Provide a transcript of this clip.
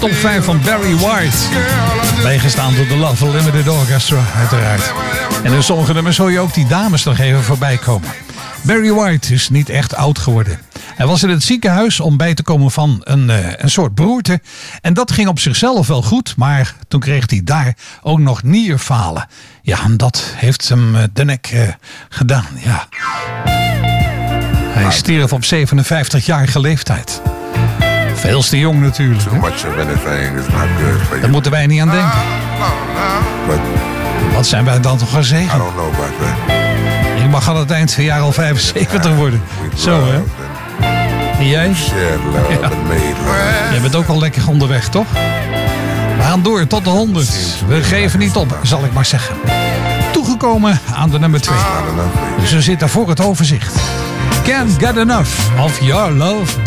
top 5 van Barry White. Bijgestaan door de Love Limited Orchestra, uiteraard. En in sommige nummers hoor je ook die dames nog even voorbij komen. Barry White is niet echt oud geworden. Hij was in het ziekenhuis om bij te komen van een soort beroerte. En dat ging op zichzelf wel goed, maar toen kreeg hij daar ook nog nierfalen. Ja, en dat heeft hem de nek gedaan, ja. Hij stierf op 57-jarige leeftijd. Veel te jong natuurlijk. Daar moeten wij niet aan denken. Wat zijn wij dan toch gezegend? Je mag aan het eind van het jaar al 75 worden. Zo, hè? En jij? Ja. Jij bent ook wel lekker onderweg, toch? We gaan door tot de 100. We geven niet op, zal ik maar zeggen. Toegekomen aan de nummer 2. Dus we zitten voor het overzicht. Can't get enough of your love.